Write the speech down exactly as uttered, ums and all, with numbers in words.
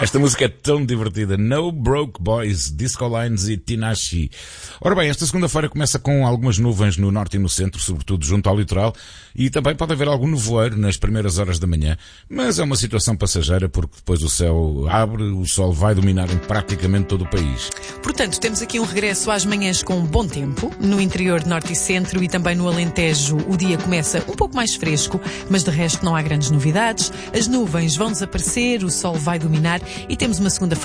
Esta música é tão divertida. No Broke Boys, Disco Lines e Tinashe. Ora bem, esta segunda-feira começa com algumas nuvens no norte e no centro, sobretudo junto ao litoral, e também pode haver algum nevoeiro nas primeiras horas da manhã, mas é uma situação passageira porque depois o céu abre, o sol vai dominar em praticamente todo o país. Portanto, temos aqui um regresso às manhãs com bom tempo. No interior, norte e centro e também no Alentejo, o dia começa um pouco mais fresco, mas de resto não há grandes novidades. As nuvens vão desaparecer, o sol vai dominar e temos uma segunda-feira